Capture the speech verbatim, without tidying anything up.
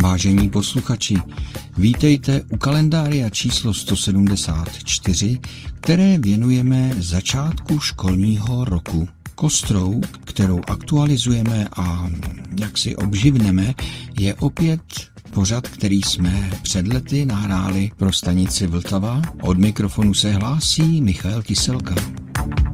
Vážení posluchači, vítejte u kalendária číslo sto sedmdesát čtyři, které věnujeme začátku školního roku. Kostrou, kterou aktualizujeme a jak si obživneme, je opět pořad, který jsme před lety nahráli pro stanici Vltava. Od mikrofonu se hlásí Michal Kyselka.